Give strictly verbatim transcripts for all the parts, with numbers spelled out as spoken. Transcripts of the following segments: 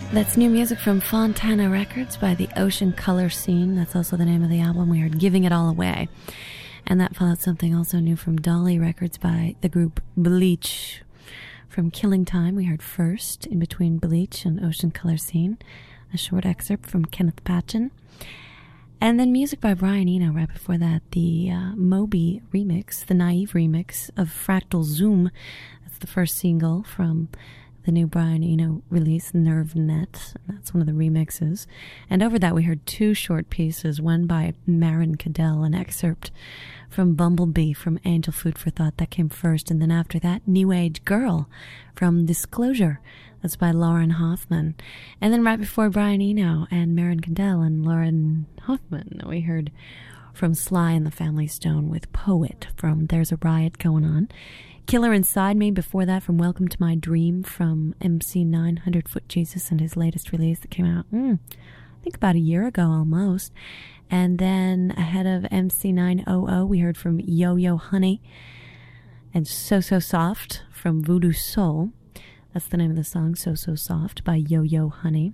That's new music from Fontana Records by the Ocean Color Scene. That's also the name of the album. We heard Giving It All Away. And that followed something also new from Dolly Records by the group Bleach. From Killing Time, we heard First, in between Bleach and Ocean Color Scene. A short excerpt from Kenneth Patchen. And then music by Brian Eno right before that. The uh, Moby remix, the Naive remix of Fractal Zoom. That's the first single from the new Brian Eno release, Nerve Net. That's one of the remixes. And over that we heard two short pieces, one by Maren Cadell, an excerpt from Bumblebee from Angel Food for Thought. That came first. And then after that, New Age Girl from Disclosure. That's by Lauren Hoffman. And then right before Brian Eno and Maren Cadell and Lauren Hoffman, we heard from Sly and the Family Stone with Poet from There's a Riot Going On. Killer Inside Me before that from Welcome to My Dream from M C nine hundred Foot Jesus and his latest release that came out, mm, I think about a year ago almost. And then ahead of M C nine hundred, we heard from Yo-Yo Honey and So So Soft from Voodoo Soul. That's the name of the song, So So Soft by Yo-Yo Honey.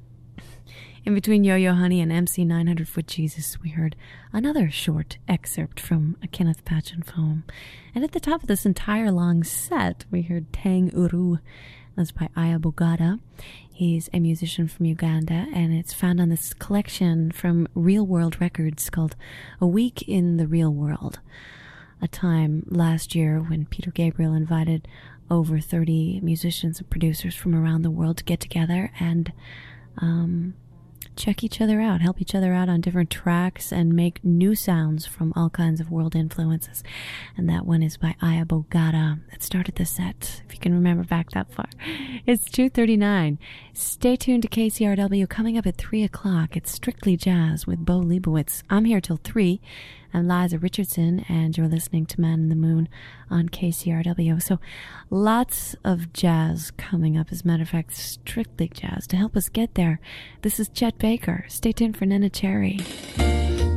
In between Yo-Yo Honey and M C nine hundred Foot Jesus, we heard another short excerpt from a Kenneth Patchen poem. And at the top of this entire long set, we heard Tang Uru. That's by Aya Bugada. He's a musician from Uganda, and it's found on this collection from Real World Records called A Week in the Real World. A time last year when Peter Gabriel invited over thirty musicians and producers from around the world to get together and um, check each other out, help each other out on different tracks, and make new sounds from all kinds of world influences. And that one is by Aya Bogata. That started the set, if you can remember back that far. It's two thirty-nine. Stay tuned to K C R W. Coming up at three o'clock, it's Strictly Jazz with Bo Leibowitz. I'm here till three. I'm Liza Richardson, and you're listening to Man in the Moon on K C R W. So lots of jazz coming up. As a matter of fact, Strictly Jazz. To help us get there, this is Chet Baker. Stay tuned for Nena Cherry.